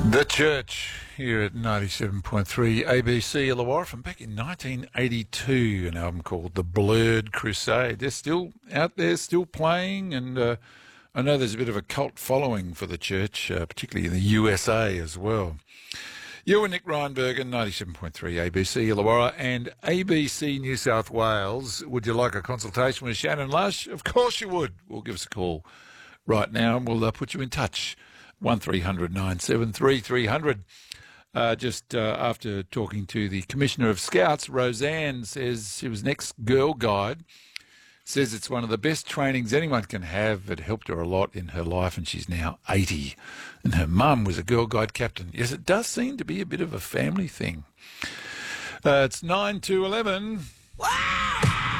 The Church here at 97.3 ABC Illawarra from back in 1982, an album called The Blurred Crusade. They're still out there, still playing, and I know there's a bit of a cult following for The Church, particularly in the USA as well. You and Nick Reinbergen, 97.3 ABC Illawarra and ABC New South Wales. Would you like a consultation with Shannon Lush? Of course you would. Well, give us a call right now and we'll put you in touch. 1300 973 300. Just after talking to the Commissioner of Scouts, Roseanne says she was an ex-Girl Guide, says it's one of the best trainings anyone can have. It helped her a lot in her life, and she's now 80. And her mum was a Girl Guide captain. Yes, it does seem to be a bit of a family thing. It's 9 to 11.